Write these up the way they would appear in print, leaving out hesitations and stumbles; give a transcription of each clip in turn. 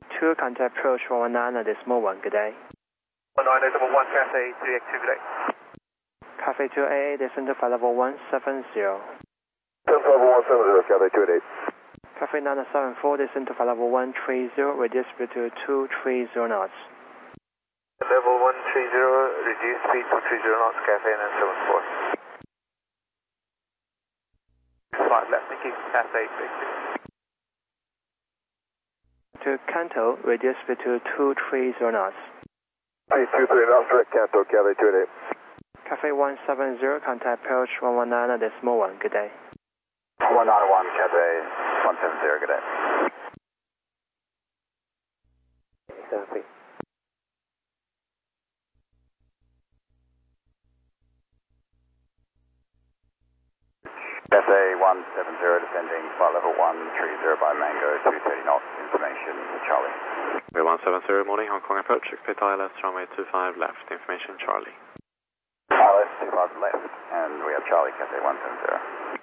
2, contact approach 119 decimal 1, good day. 1 Cafe 3X2, good day. Cafe 2AA, descend to flight level 170. Descend level 170, Cafe 288. Cafe 974, descend to flight level 130, reduce speed to 230 knots. Level 130, reduce speed to 30 knots, Cafe 974. Flight left, thank you, Cafe 3X2. To Kanto, reduce speed to 230 knots. 230 knots, direct Kanto, Cafe 288. Cafe 170, contact approach 119 decimal 1, good day. 191, Cafe 170, good day. 73. Cafe 170, descending flight level 130 by Mango, 230 knots, information, Charlie. Cafe 170, morning, Hong Kong approach, expect ILS, runway 25 left, information, Charlie. ILS 25 left, and we have Charlie, Cafe 170.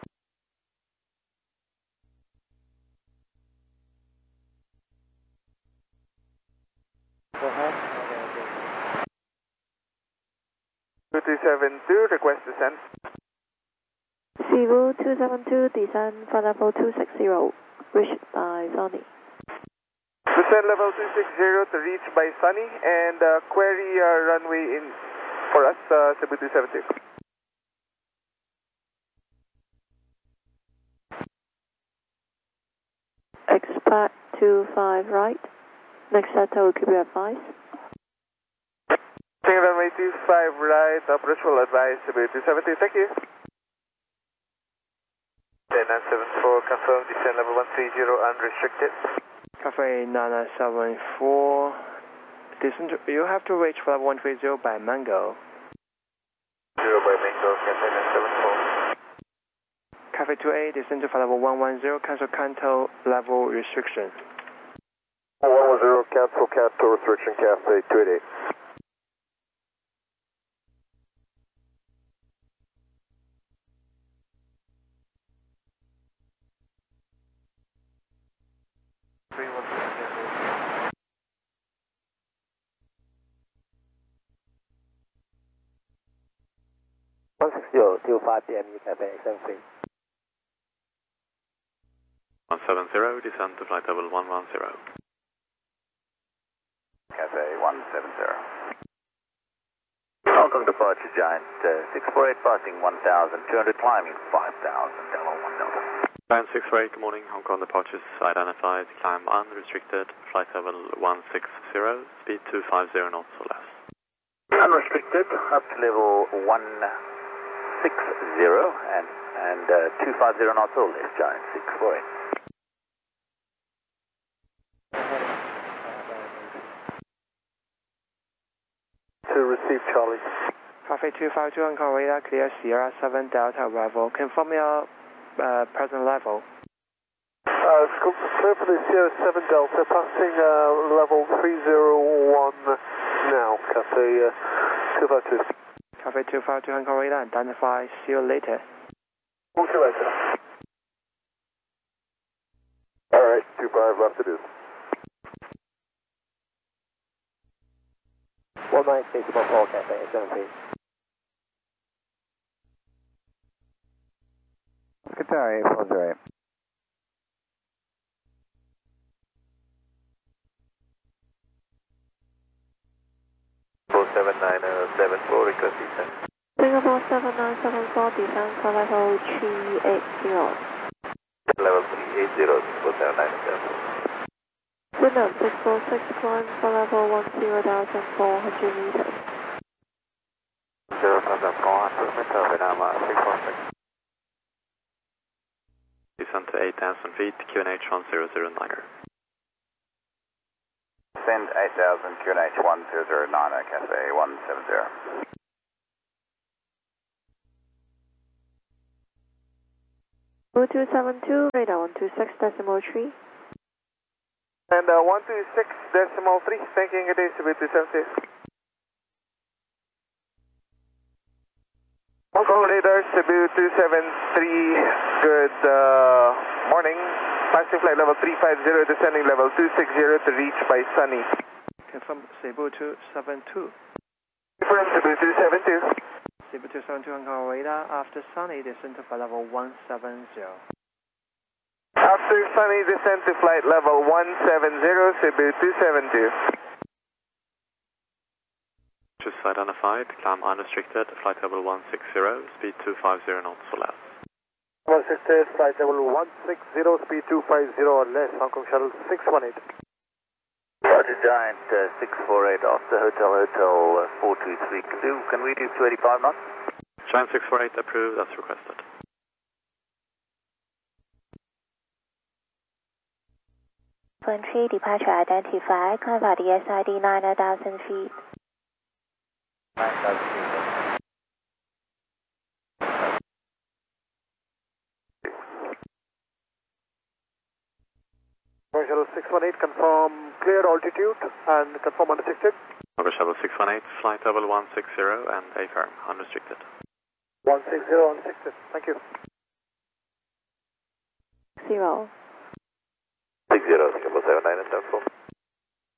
Go ahead. 2272, request descent. Cebu 272, descend flight level 260, reached by Sunny. Descend level 260 to reach by Sunny, and query runway in for us, Cebu 272. Expect 25 right. Next sector will keep you advised. Runway 25 right, approach will advise Cebu 270, thank you. 974, confirm descend level 130, unrestricted. Cafe 974, descend to, you have to reach flight 130 by Mango. 0 by Mango, Cafe 974. Cafe 2A, descend to flight level 110, cancel Kanto level restriction. 110, cancel Kanto restriction, Cafe 288. Till 5 p.m. Cafe 73. 170, descend to flight level 110. Cafe 170. Hong Kong departure, Giant 648, passing 1,200, climbing 5,000, Delta 1 Delta. Giant 648, good morning, Hong Kong departures identified, climb unrestricted, flight level 160, speed 250 knots or less. Unrestricted, up to level 160 and 250 knots or less, Giant 648. To receive Charlie. Cafe 252 on radar, clear Sierra 7 Delta arrival. Confirm your present level. Clear for the Sierra 7 Delta, passing level 301 now, Cafe 252. Cafe 252 on radar, identify, see you later. See you later. Alright, 25 left it is. 1964 Cafe 73. Qatari 408. Request descent. Singapore 7974, descend flight level 380. Level 380, Singapore 7974. Window 646, climb flight level 10,400 meters. 0,400 meter, Vietnam 646. Descend to 8,000 feet, QNH 1009er. Send 8,000 QNH 1009er, Cafe 170. Blue 272, radar 126.3. And 126.3, thanking it is Cebu 270. Hong Kong radar, Cebu 273, good morning. passing flight level 350, descending level 260 to reach by Sunny. Confirm Cebu 272. Confirm Cebu 272. Cebu 272 Hong Kong radar. After Sunny, descend to flight level 170. After Sunny, descend to flight level 170, Cebu 272. Just identified, climb unrestricted, flight level 160, speed 250 knots or less. 160, flight level 160, speed 250 or less, Hong Kong Shuttle 618. Roger, Giant 648 after Hotel 423. Can we do 285 knots? Giant 648 approved as requested. Infantry departure identified, climb by the SID 9,000 feet. 9,000 feet. Shuttle 618, confirm clear altitude and confirm unrestricted. Hong Shuttle 618, flight level 160 and affirm, unrestricted. 160 unrestricted, thank you. 0. 60, Singapore 79 and 10